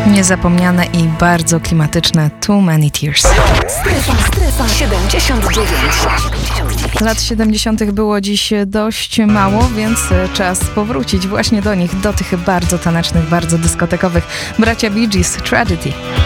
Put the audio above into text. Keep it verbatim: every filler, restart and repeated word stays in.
Niezapomniane i bardzo klimatyczne Too Many Tears. Strefa, strefa siedemdziesiąt dziewięć. Lat siedemdziesiątych było dziś dość mało, więc czas powrócić właśnie do nich, do tych bardzo tanecznych, bardzo dyskotekowych. Bracia Bee Gees, Tragedy.